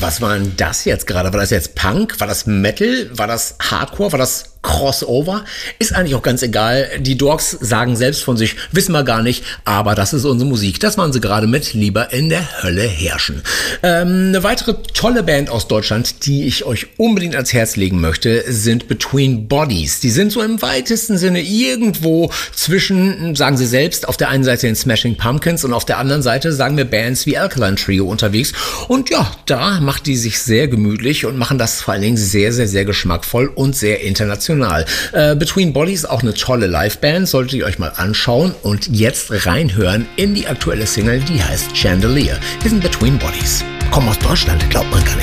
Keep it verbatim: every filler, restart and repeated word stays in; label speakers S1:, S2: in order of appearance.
S1: Was war denn das jetzt gerade? War das jetzt Punk? War das Metal? War das Hardcore? War das Crossover? Ist eigentlich auch ganz egal. Die Dogs sagen selbst von sich, wissen wir gar nicht, aber das ist unsere Musik. Das waren sie gerade mit Lieber in der Hölle herrschen. Ähm, eine weitere tolle Band aus Deutschland, die ich euch unbedingt ans Herz legen möchte, sind Between Bodies. Die sind so im weitesten Sinne irgendwo zwischen, sagen sie selbst, auf der einen Seite den Smashing Pumpkins und auf der anderen Seite sagen wir Bands wie Alkaline Trio unterwegs. Und ja, da macht die sich sehr gemütlich und machen das vor allen Dingen sehr, sehr, sehr geschmackvoll und sehr international. Äh, Between Bodies, auch eine tolle Liveband, solltet ihr euch mal anschauen und jetzt reinhören in die aktuelle Single, die heißt Chandelier. Wir sind Between Bodies. Kommen aus Deutschland, glaubt man gar nicht.